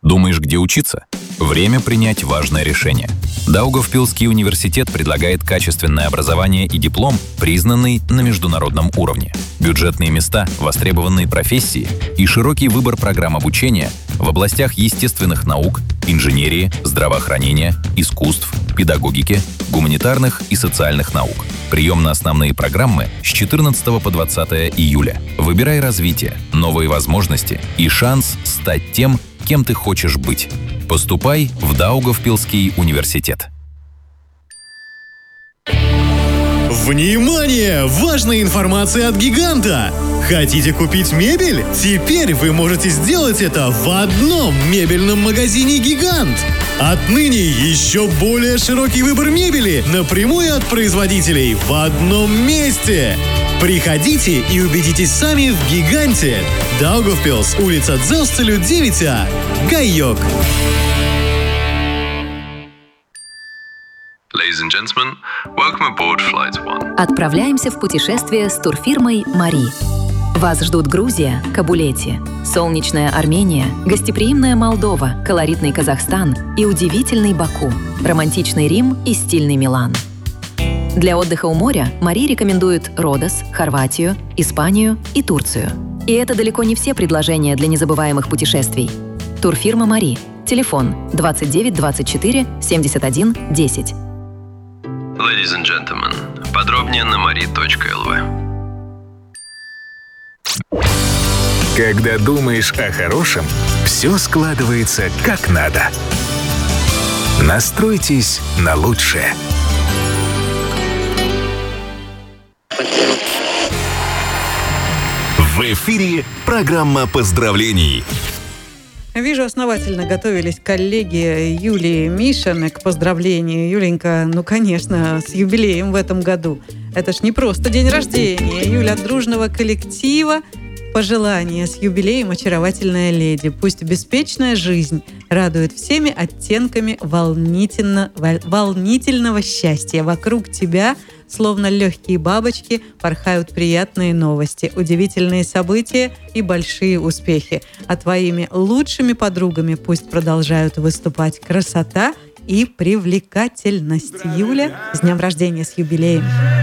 Думаешь, где учиться? Время принять важное решение. Даугавпилский университет предлагает качественное образование и диплом, признанный на международном уровне. Бюджетные места, востребованные профессии и широкий выбор программ обучения в областях естественных наук, инженерии, здравоохранения, искусств, педагогики, гуманитарных и социальных наук. Прием на основные программы с 14 по 20 июля. Выбирай развитие, новые возможности и шанс стать тем, кем ты хочешь быть. Поступай в Даугавпилский университет. Внимание! Важная информация от «Гиганта». Хотите купить мебель? Теперь вы можете сделать это в одном мебельном магазине «Гигант». Отныне еще более широкий выбор мебели напрямую от производителей в одном месте. Приходите и убедитесь сами в «Гиганте». Даугавпилс, улица Дзелстелю, 9А. Гайок. Ladies and gentlemen, welcome aboard Flight One. Отправляемся в путешествие с турфирмой «Мари». Вас ждут Грузия, Кабулети, солнечная Армения, гостеприимная Молдова, колоритный Казахстан и удивительный Баку, романтичный Рим и стильный Милан. Для отдыха у моря «Мари» рекомендует Родос, Хорватию, Испанию и Турцию. И это далеко не все предложения для незабываемых путешествий. Турфирма «Мари». Телефон 29 24 71 10. Ladies and gentlemen, подробнее на mari.lv. Когда думаешь о хорошем, все складывается как надо. Настройтесь на лучшее. В эфире программа поздравлений. Вижу, основательно готовились коллеги Юлии Мишиной к поздравлению. Юленька, ну, конечно, с юбилеем в этом году. Это ж не просто день рождения. Юля, от дружного коллектива пожелания с юбилеем, очаровательная леди. Пусть беспечная жизнь радует всеми оттенками волнительного счастья. Вокруг тебя, словно легкие бабочки, порхают приятные новости, удивительные события и большие успехи. А твоими лучшими подругами пусть продолжают выступать красота и привлекательность. Юля, с днем рождения, с юбилеем!